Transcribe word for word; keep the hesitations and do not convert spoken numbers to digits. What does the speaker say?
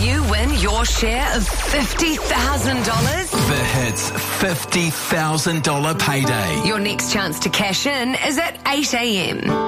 you win your share of fifty thousand dollars? The Hits fifty thousand dollars payday. Your next chance to cash in is at eight a.m.